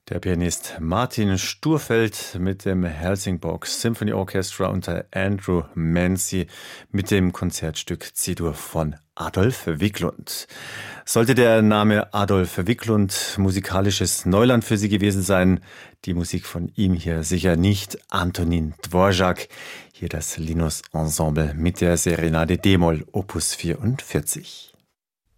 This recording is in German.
Der Pianist Martin Sturfeld mit dem Helsingborg Symphony Orchestra unter Andrew Mancy mit dem Konzertstück C-Dur von Adolf Wiklund. Sollte der Name Adolf Wiklund musikalisches Neuland für Sie gewesen sein, die Musik von ihm hier sicher nicht. Antonín Dvořák, hier das Linus Ensemble mit der Serenade d-Moll Opus 44.